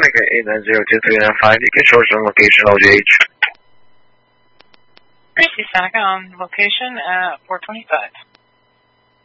Seneca 8902395. You can short some location OJH. Gracie Seneca on location at 425.